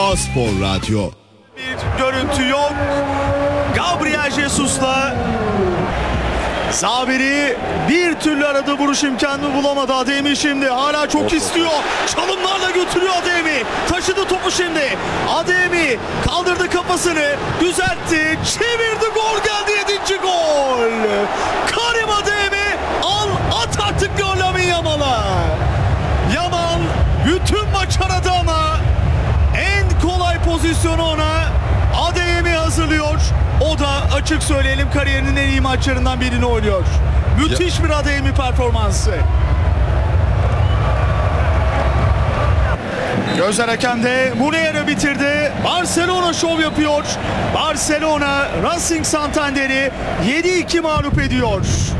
A-Spor Radyo. Bir görüntü yok. Gabriel Jesus'la Zaberi bir türlü aradığı vuruş imkanını bulamadı. Ademi şimdi hala çok istiyor. Çalımlarla götürüyor Ademi. Taşıdı topu şimdi. Ademi kaldırdı kafasını. Düzeltti. Çevirdi. Gol geldi. 7. gol. Karim Ademi al at artık gol Lamine Yamal'a. Yamal bütün maç aradı ama en kolay pozisyonu ona Ademi hazırlıyor. O da açık söyleyelim kariyerinin en iyi maçlarından birini oynuyor. Müthiş bir Ademi performansı. Gözler hakemde. Muslera bitirdi. Barcelona şov yapıyor. Barcelona Racing Santander'i 7-2 mağlup ediyor.